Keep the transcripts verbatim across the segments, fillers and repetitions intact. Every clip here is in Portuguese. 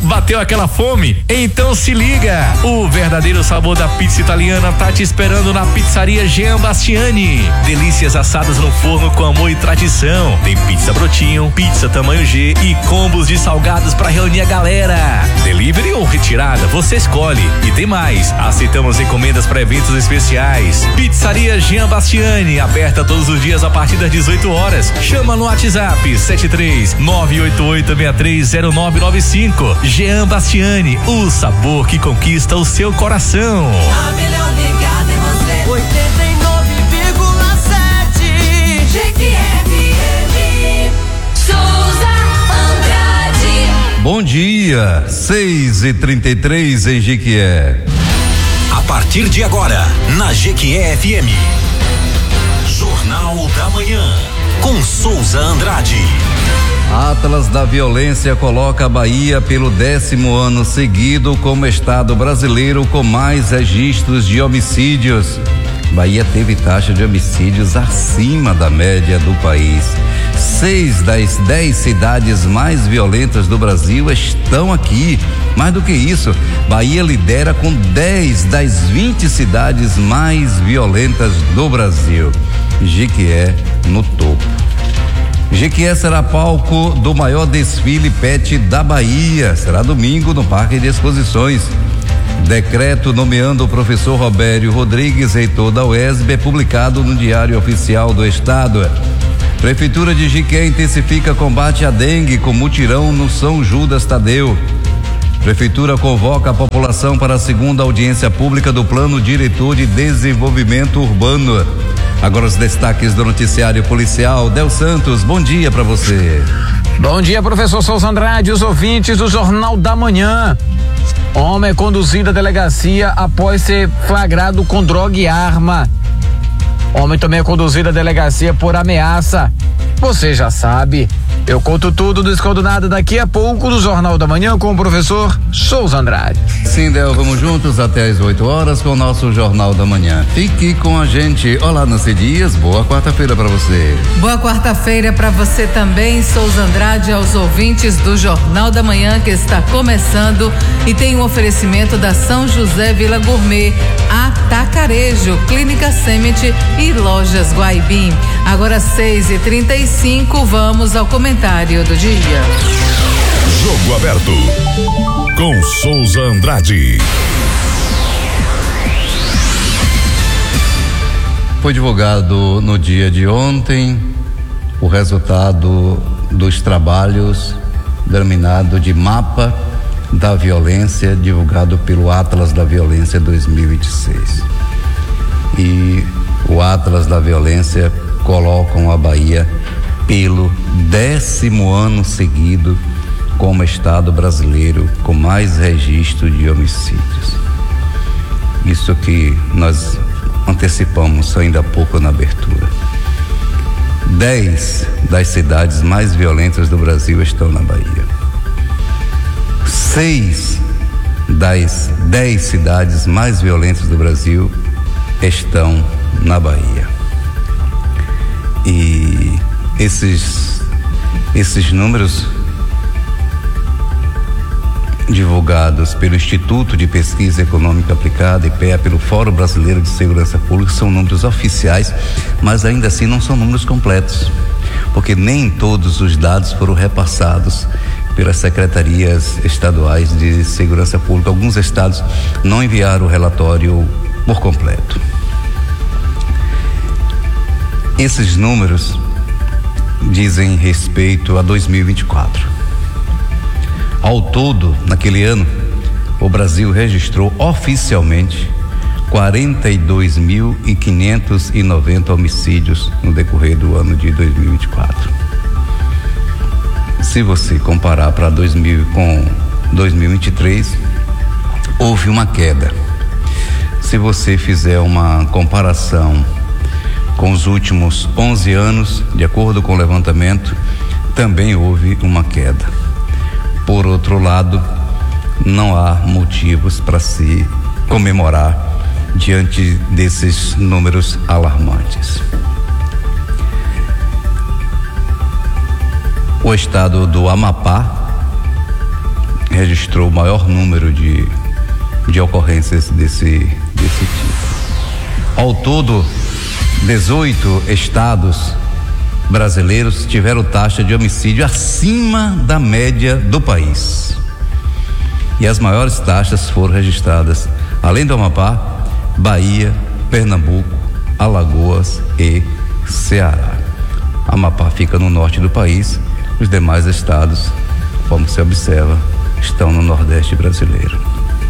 Bateu aquela fome? Então se liga! O verdadeiro sabor da pizza italiana tá te esperando na Pizzaria Jean Bastiani. Delícias assadas no forno com amor e tradição. Tem pizza brotinho, pizza tamanho G e combos de salgados pra reunir a galera. Delivery ou retirada, você escolhe. E tem mais, aceitamos encomendas para eventos especiais. Pizzaria Jean Bastiani, aberta todos os dias a partir das dezoito horas. Chama no WhatsApp sete três nove oito oito seis três zero nove nove cinco. Jean Bastiani, o sabor que conquista o seu coração. A melhor ligada em você. oitenta e nove vírgula sete G Q F M. Souza Andrade. Bom dia, seis e trinta e três em Jequié. A partir de agora, na G Q F M, Jornal da Manhã, com Souza Andrade. Atlas da Violência coloca a Bahia pelo décimo ano seguido como estado brasileiro com mais registros de homicídios. Bahia teve taxa de homicídios acima da média do país. Seis das dez cidades mais violentas do Brasil estão aqui. Mais do que isso, Bahia lidera com dez das vinte cidades mais violentas do Brasil. Jequié no topo. Jequié será palco do maior desfile pet da Bahia. Será domingo no Parque de Exposições. Decreto nomeando o professor Robério Rodrigues, reitor da U E S B, é publicado no Diário Oficial do Estado. Prefeitura de Jequié intensifica combate à dengue com mutirão no São Judas Tadeu. Prefeitura convoca a população para a segunda audiência pública do Plano Diretor de Desenvolvimento Urbano. Agora os destaques do noticiário policial. Del Santos, bom dia para você. Bom dia, professor Souza Andrade, os ouvintes do Jornal da Manhã. Homem é conduzido à delegacia após ser flagrado com droga e arma. Homem também é conduzido à delegacia por ameaça. Você já sabe. Eu conto tudo, não escondo nada daqui a pouco no Jornal da Manhã com o professor Souza Andrade. Sim, Del, vamos juntos até as oito horas com o nosso Jornal da Manhã. Fique com a gente. Olá, Nancy Dias, boa quarta-feira para você. Boa quarta-feira para você também, Souza Andrade, aos ouvintes do Jornal da Manhã que está começando e tem um oferecimento da São José Vila Gourmet, Atacarejo, Clínica Semente e Lojas Guaibim. Agora seis e trinta e cinco, vamos ao comentário do dia. Jogo aberto com Souza Andrade. Foi divulgado no dia de ontem o resultado dos trabalhos denominado de Mapa da Violência, divulgado pelo Atlas da Violência dois mil e vinte e seis. E o Atlas da Violência colocam a Bahia pelo décimo ano seguido como estado brasileiro com mais registro de homicídios. Isso que nós antecipamos ainda há pouco na abertura. Dez das cidades mais violentas do Brasil estão na Bahia. Seis das dez cidades mais violentas do Brasil estão na Bahia. E esses, esses números divulgados pelo Instituto de Pesquisa Econômica Aplicada, I P E A, pelo Fórum Brasileiro de Segurança Pública, são números oficiais, mas ainda assim não são números completos, porque nem todos os dados foram repassados pelas secretarias estaduais de segurança pública. Alguns estados não enviaram o relatório por completo. Esses números dizem respeito a dois mil e vinte e quatro. Ao todo, naquele ano, o Brasil registrou oficialmente quarenta e dois mil quinhentos e noventa homicídios no decorrer do ano de dois mil e vinte e quatro. Se você comparar para dois mil com dois mil e vinte e três, houve uma queda. Se você fizer uma comparação com os últimos onze anos, de acordo com o levantamento, também houve uma queda. Por outro lado, não há motivos para se comemorar diante desses números alarmantes. O estado do Amapá registrou o maior número de, de ocorrências desse, desse tipo. Ao todo, dezoito estados brasileiros tiveram taxa de homicídio acima da média do país. E as maiores taxas foram registradas, além do Amapá, Bahia, Pernambuco, Alagoas e Ceará. Amapá fica no norte do país, os demais estados, como se observa, estão no nordeste brasileiro.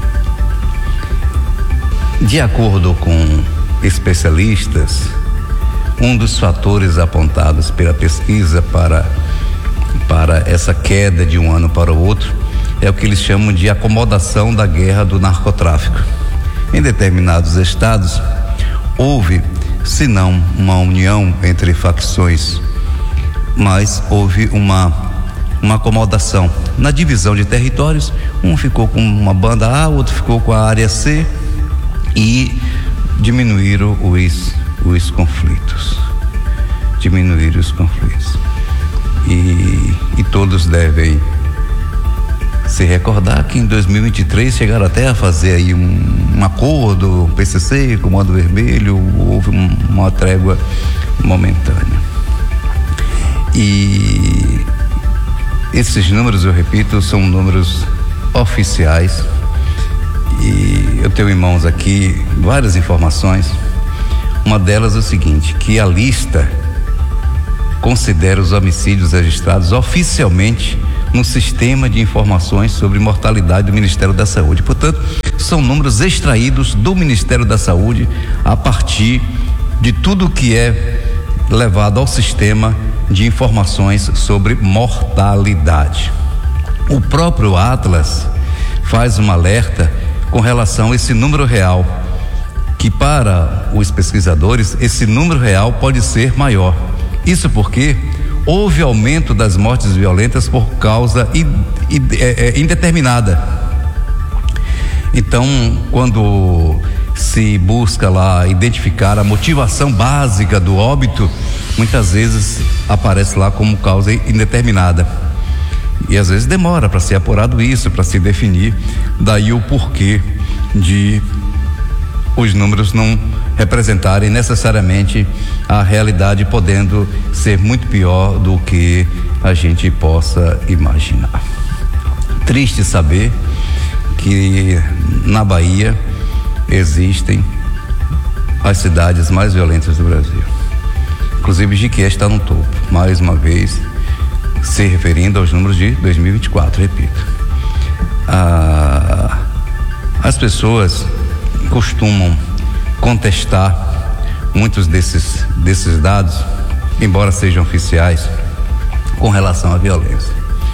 De acordo com especialistas, um dos fatores apontados pela pesquisa para, para essa queda de um ano para o outro é o que eles chamam de acomodação da guerra do narcotráfico. Em determinados estados, houve, se não uma união entre facções, mas houve uma, uma acomodação na divisão de territórios. Um ficou com uma banda A, outro ficou com a área C, e diminuíram os, os conflitos. Diminuíram os conflitos. E, e todos devem se recordar que em dois mil e vinte e três chegaram até a fazer aí um, um acordo, P C C, Comando Vermelho, houve um, uma trégua momentânea. E esses números, eu repito, são números oficiais, e eu tenho em mãos aqui várias informações. Uma delas é o seguinte, que a lista considera os homicídios registrados oficialmente no Sistema de Informações sobre Mortalidade do Ministério da Saúde. Portanto, são números extraídos do Ministério da Saúde a partir de tudo que é levado ao Sistema de Informações sobre Mortalidade. O próprio Atlas faz um alerta com relação a esse número real, que para os pesquisadores esse número real pode ser maior. Isso porque houve aumento das mortes violentas por causa indeterminada. Então, quando se busca lá identificar a motivação básica do óbito, muitas vezes aparece lá como causa indeterminada. E às vezes demora para ser apurado isso, para se definir, daí o porquê de os números não representarem necessariamente a realidade, podendo ser muito pior do que a gente possa imaginar. Triste saber que na Bahia existem as cidades mais violentas do Brasil. Inclusive Jiquié está no topo, mais uma vez se referindo aos números de dois mil e vinte e quatro, repito. Ah, as pessoas costumam contestar muitos desses, desses dados, embora sejam oficiais, com relação à violência.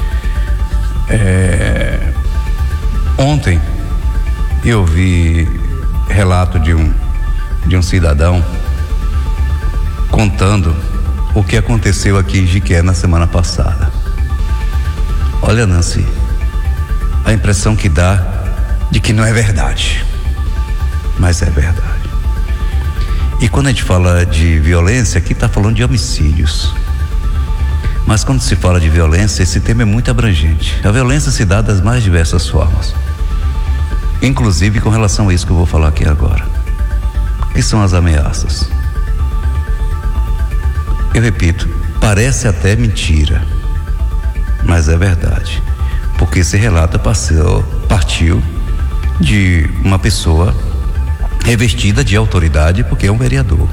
É, ontem eu vi relato de um, de um cidadão contando o que aconteceu aqui em Jiquié na semana passada. Olha, Nancy, a impressão que dá de que não é verdade, mas é verdade. E quando a gente fala de violência, aqui está falando de homicídios. Mas quando se fala de violência, esse tema é muito abrangente. A violência se dá das mais diversas formas, inclusive com relação a isso que eu vou falar aqui agora, que são as ameaças. Eu repito, parece até mentira, mas é verdade, porque esse relato passou, partiu de uma pessoa revestida de autoridade, porque é um vereador.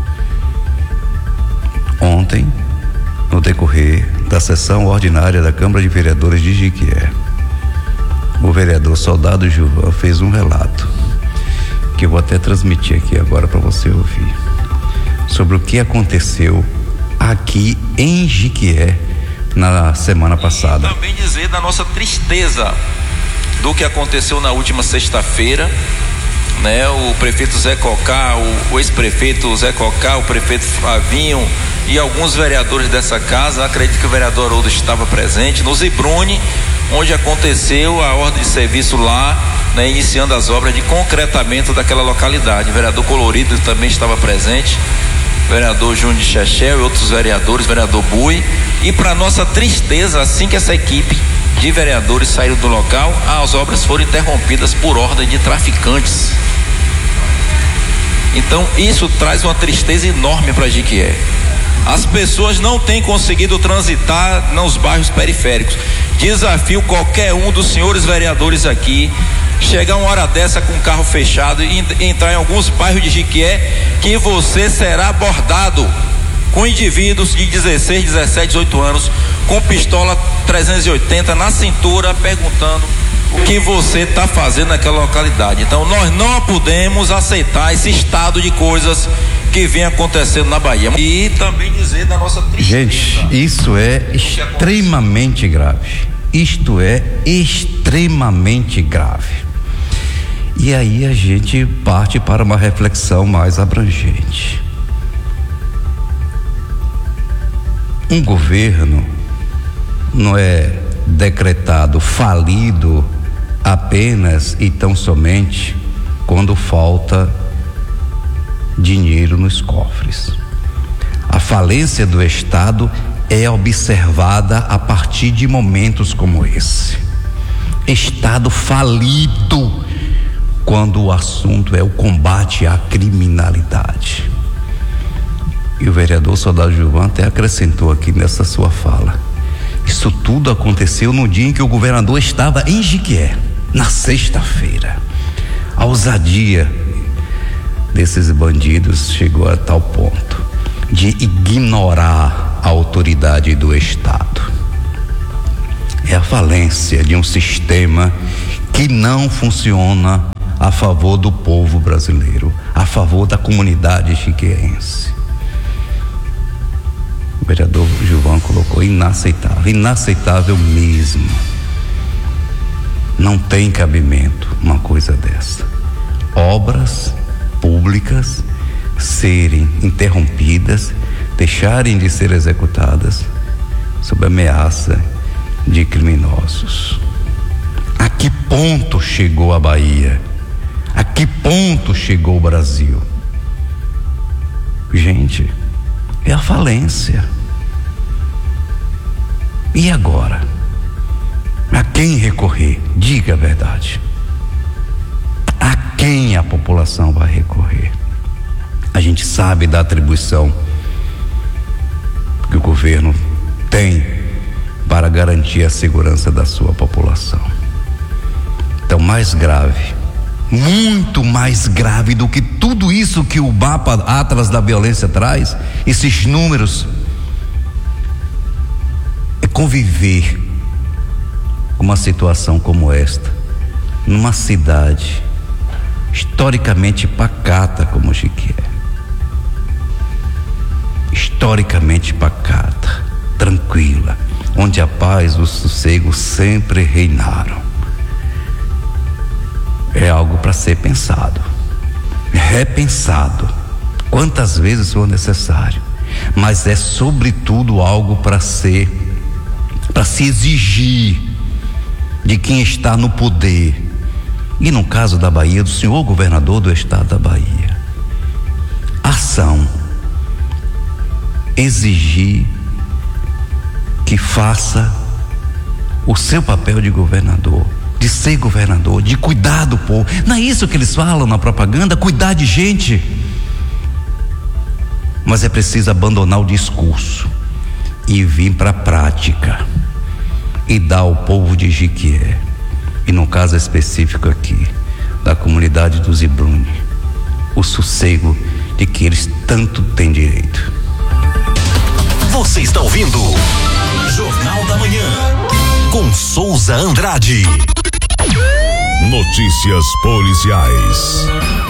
Ontem, no decorrer da sessão ordinária da Câmara de Vereadores de Jiquié, o vereador Soldado Gilvan fez um relato, que eu vou até transmitir aqui agora para você ouvir, sobre o que aconteceu aqui em Jiquié na semana passada. E também dizer da nossa tristeza do que aconteceu na última sexta-feira, né? O prefeito Zé Cocá, o, o ex-prefeito Zé Cocá, o prefeito Flavinho e alguns vereadores dessa casa, acredito que o vereador Haroldo estava presente, no Zibrune, onde aconteceu a ordem de serviço lá, né? Iniciando as obras de concretamento daquela localidade. O vereador Colorido também estava presente, vereador Júnior de Chechel e outros vereadores, vereador Bui. E para nossa tristeza, assim que essa equipe de vereadores saíram do local, as obras foram interrompidas por ordem de traficantes. Então isso traz uma tristeza enorme para Jequié. As pessoas não têm conseguido transitar nos bairros periféricos. Desafio qualquer um dos senhores vereadores aqui chegar uma hora dessa com o carro fechado e entrar em alguns bairros de Jequié, que você será abordado com indivíduos de dezesseis, dezessete, dezoito anos com pistola trezentos e oitenta na cintura, perguntando o que você está fazendo naquela localidade. Então nós não podemos aceitar esse estado de coisas que vem acontecendo na Bahia. E também dizer da nossa tristeza. Gente, isso é extremamente grave. Isto é extremamente grave. E aí a gente parte para uma reflexão mais abrangente. Um governo não é decretado falido apenas e tão somente quando falta dinheiro nos cofres. A falência do Estado é observada a partir de momentos como esse. Estado falido quando o assunto é o combate à criminalidade. E o vereador Soldado Gilvan até acrescentou aqui nessa sua fala: isso tudo aconteceu no dia em que o governador estava em Jequié, na sexta-feira. A ousadia desses bandidos chegou a tal ponto de ignorar a autoridade do Estado. É a falência de um sistema que não funciona a favor do povo brasileiro, a favor da comunidade jequiéense. O vereador Gilvan colocou inaceitável, inaceitável mesmo. Não tem cabimento uma coisa dessa. Obras públicas serem interrompidas, deixarem de ser executadas sob ameaça de criminosos. A que ponto chegou a Bahia? A que ponto chegou o Brasil? Gente, é a falência. E agora? A quem recorrer? Diga a verdade. A quem a população vai recorrer? A gente sabe da atribuição que o governo tem para garantir a segurança da sua população. Então, mais grave, muito mais grave do que tudo isso que o mapa Atlas da Violência traz, esses números, é conviver com uma situação como esta, numa cidade historicamente pacata como Jequié. Historicamente pacata, tranquila, onde a paz e o sossego sempre reinaram. É algo para ser pensado, repensado, quantas vezes for necessário, mas é sobretudo algo para ser, para se exigir de quem está no poder, e no caso da Bahia, do senhor governador do estado da Bahia, ação, exigir que faça o seu papel de governador, de ser governador, de cuidar do povo. Não é isso que eles falam na propaganda? Cuidar de gente. Mas é preciso abandonar o discurso e vir para a prática e dar ao povo de Jequié, e no caso específico aqui da comunidade do Zibruni, o sossego de que eles tanto têm direito. Você está ouvindo Jornal da Manhã com Souza Andrade. Notícias policiais.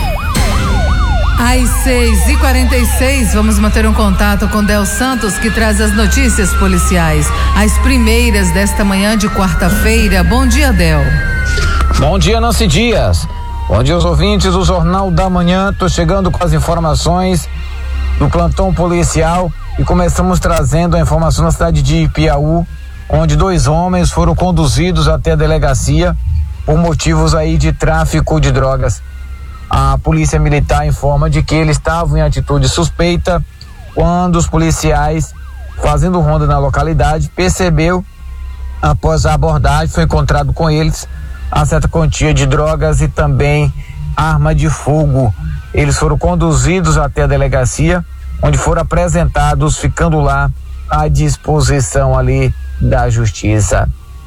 Às seis e quarenta e seis, vamos manter um contato com Del Santos, que traz as notícias policiais, as primeiras desta manhã de quarta-feira. Bom dia, Del. Bom dia, Nancy Dias. Bom dia aos ouvintes do Jornal da Manhã. Tô chegando com as informações do plantão policial e começamos trazendo a informação na cidade de Piauí, onde dois homens foram conduzidos até a delegacia por motivos aí de tráfico de drogas. A polícia militar informa de que eles estavam em atitude suspeita quando os policiais, fazendo ronda na localidade, percebeu Após a abordagem, foi encontrado com eles a certa quantia de drogas e também arma de fogo. Eles foram conduzidos até a delegacia, onde foram apresentados, ficando lá à disposição ali da justiça.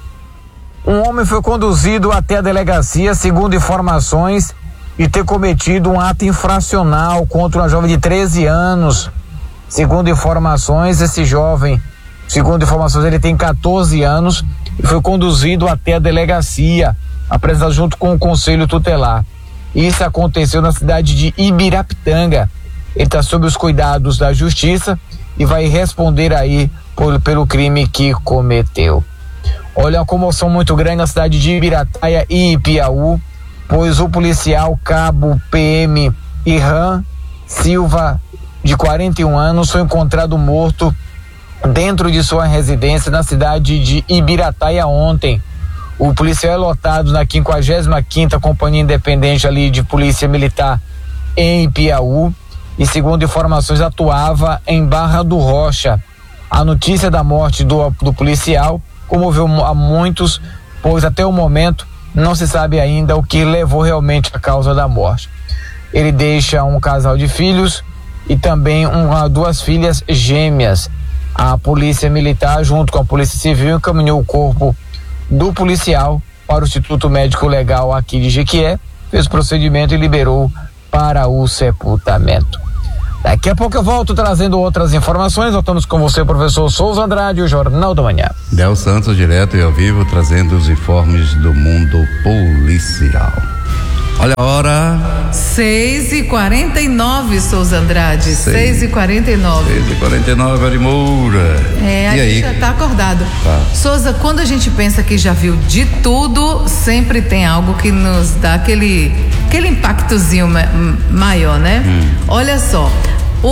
Um homem foi conduzido até a delegacia, segundo informações, de ter cometido um ato infracional contra uma jovem de treze anos. Segundo informações, esse jovem, segundo informações, ele tem catorze anos e foi conduzido até a delegacia, apresentado junto com o conselho tutelar. Isso aconteceu na cidade de Ibirapitanga. Ele está sob os cuidados da justiça e vai responder aí por, pelo crime que cometeu. Olha, uma comoção muito grande na cidade de Ibirataia e Ipiaú, pois o policial cabo P M Irã Silva, de quarenta e um anos, foi encontrado morto dentro de sua residência na cidade de Ibirataia ontem. O policial é lotado na quinquagésima quinta Companhia Independente ali de Polícia Militar em Ipiaú e, segundo informações, atuava em Barra do Rocha. A notícia da morte do, do policial comoveu a muitos, pois até o momento não se sabe ainda o que levou realmente à causa da morte. Ele deixa um casal de filhos e também uma, duas filhas gêmeas. A Polícia Militar, junto com a Polícia Civil, encaminhou o corpo do policial para o Instituto Médico Legal aqui de Jequié, fez o procedimento e liberou para o sepultamento. Daqui a pouco eu volto trazendo outras informações. Voltamos com você, professor Souza Andrade, o Jornal da Manhã. Del Santos, direto e ao vivo, trazendo os informes do mundo policial. Olha a hora. seis e quarenta e nove, Souza Andrade. seis e quarenta e nove. seis e quarenta e nove, Ari Moura. É, a e gente aí? já tá acordado. Tá. Souza, quando a gente pensa que já viu de tudo, sempre tem algo que nos dá aquele, aquele impactozinho ma- maior, né? Hum. Olha só, o,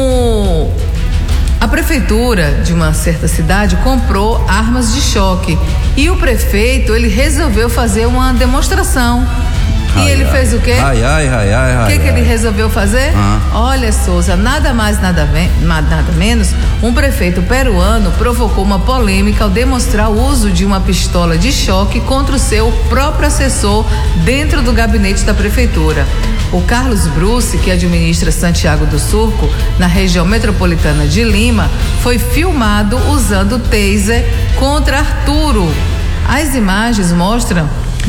o, a prefeitura de uma certa cidade comprou armas de choque e o prefeito, ele resolveu fazer uma demonstração. E Ai, ele ai. fez o quê? Ai, ai, ai, ai, O ai. que, que ele ai. resolveu fazer? Ah. Olha, Souza, nada mais, nada, ven- ma- nada menos, um prefeito peruano provocou uma polêmica ao demonstrar o uso de uma pistola de choque contra o seu próprio assessor dentro do gabinete da prefeitura. O Carlos Bruce, que administra Santiago do Surco, na região metropolitana de Lima, foi filmado usando taser contra Arturo. As imagens mostram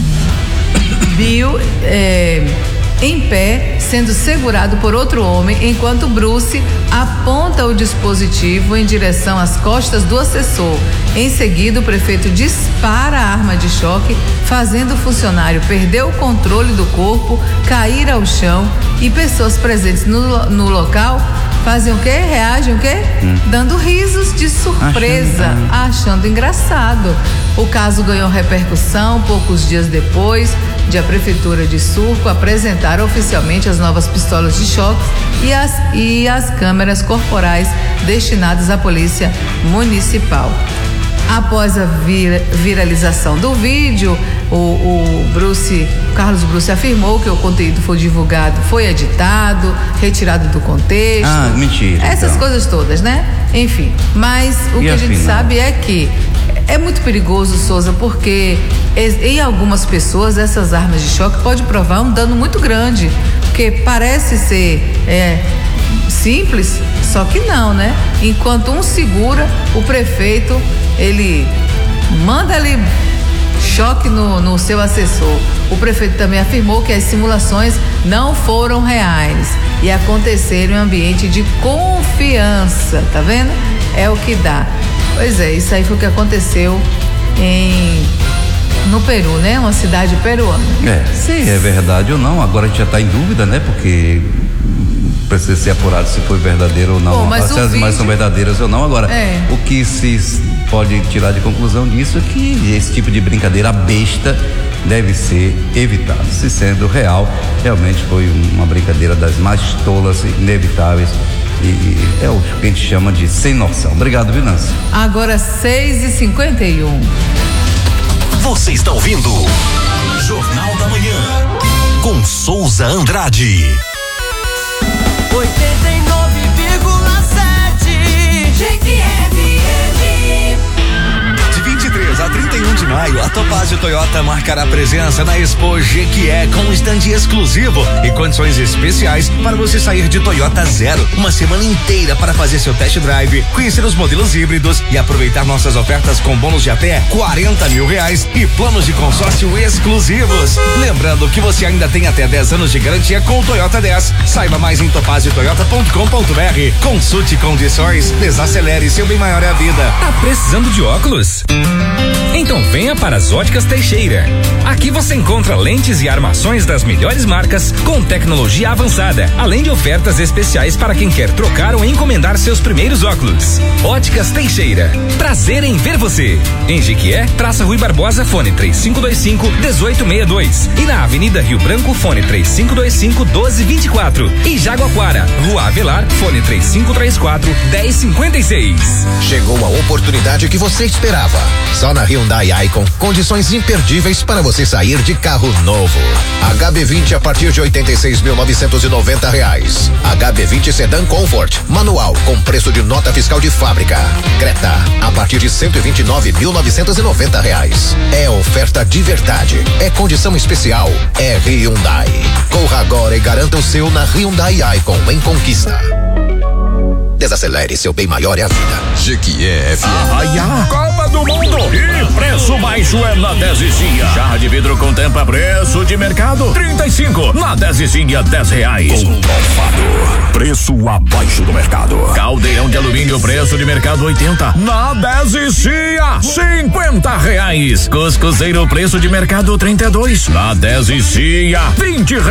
Bill é, em pé, sendo segurado por outro homem, enquanto Bruce aponta o dispositivo em direção às costas do assessor. Em seguida, o prefeito dispara a arma de choque, fazendo o funcionário perder o controle do corpo, cair ao chão, e pessoas presentes no, no local fazem o quê? Reagem o quê? Hum. Dando risos de surpresa, achando, achando engraçado. O caso ganhou repercussão poucos dias depois de a Prefeitura de Surco apresentar oficialmente as novas pistolas de choque e as, e as câmeras corporais destinadas à Polícia Municipal. Após a vir, viralização do vídeo, o, o Bruce, Carlos Bruce afirmou que o conteúdo foi divulgado, foi editado, retirado do contexto. Ah, mentira. Essas então. coisas todas, né? Enfim, mas o E que a afinal? gente sabe é que é muito perigoso, Souza, porque em algumas pessoas essas armas de choque podem provar um dano muito grande, porque parece ser é, simples, só que não, né? Enquanto um segura, o prefeito, ele manda ali choque no, no seu assessor. O prefeito também afirmou que as simulações não foram reais e aconteceram em um ambiente de confiança, tá vendo? É o que dá. Pois é, isso aí foi o que aconteceu em no Peru, né? Uma cidade peruana. É, se é verdade ou não, agora a gente já está em dúvida, né? Porque precisa ser apurado se foi verdadeiro ou não, Pô, mas se o as imagens vídeo... são verdadeiras ou não. Agora, é. o que se pode tirar de conclusão disso é que esse tipo de brincadeira besta deve ser evitado. Se sendo real, realmente foi uma brincadeira das mais tolas, inevitáveis, e, e é o que a gente chama de sem noção. Obrigado, Vinâncio. Agora seis e cinquenta e um. Você está ouvindo Jornal da Manhã com Souza Andrade. oitenta e nove vírgula sete G Q F M. De vinte e três a trinta maio, a Topázio Toyota marcará presença na Expo Jequié com um stand exclusivo e condições especiais para você sair de Toyota zero. Uma semana inteira para fazer seu test drive, conhecer os modelos híbridos e aproveitar nossas ofertas com bônus de até quarenta mil reais e planos de consórcio exclusivos. Lembrando que você ainda tem até dez anos de garantia com o Toyota dez. Saiba mais em topazio toyota ponto com ponto br. Consulte condições, desacelere, seu bem maior é a vida. Tá precisando de óculos? Então venha para as Óticas Teixeira. Aqui você encontra lentes e armações das melhores marcas com tecnologia avançada, além de ofertas especiais para quem quer trocar ou encomendar seus primeiros óculos. Óticas Teixeira. Prazer em ver você. Em Jequié, Praça Rui Barbosa, fone três cinco dois cinco, um oito seis dois. E na Avenida Rio Branco, fone três cinco dois cinco, um dois dois quatro. E Jaguaquara, Rua Avelar, fone três cinco três quatro, um zero cinco seis. Chegou a oportunidade que você esperava. Só na Hyundai Icon, condições imperdíveis para você sair de carro novo. H B vinte a partir de oitenta e seis mil novecentos e noventa reais. H B vinte Sedan Comfort, manual com preço de nota fiscal de fábrica. Creta a partir de cento e vinte e nove mil novecentos e noventa reais. É oferta de verdade, é condição especial, é Hyundai. Corra agora e garanta o seu na Hyundai Icon em Conquista. Desacelere, seu bem maior é a vida. Jequié F M. Arraia, Copa do Mundo e preço baixo é na Dezicinha. Jarra de vidro com tampa, preço de mercado trinta e cinco, na Dezicinha dez reais. Comprovado, preço abaixo do mercado. Caldeirão de alumínio, preço de mercado oitenta, na Dezicinha cinquenta reais. Cuscuzeiro, preço de mercado trinta e dois, na Dezicinha vinte reais.